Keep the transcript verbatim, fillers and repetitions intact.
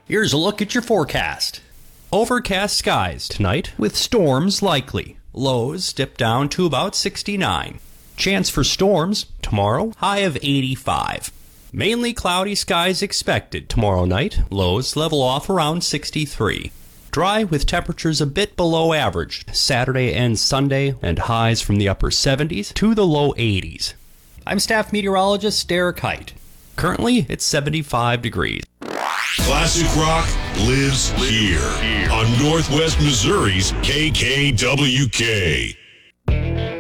Here's a look at your forecast. Overcast skies tonight with storms likely. Lows dip down to about sixty-nine. Chance for storms tomorrow, high of eighty-five. Mainly cloudy skies expected tomorrow night. Lows level off around sixty-three. Dry with temperatures a bit below average Saturday and Sunday, and highs from the upper seventies to the low eighties. I'm staff meteorologist Derek Height. Currently, it's seventy-five degrees. Classic rock lives here on Northwest Missouri's K K W K.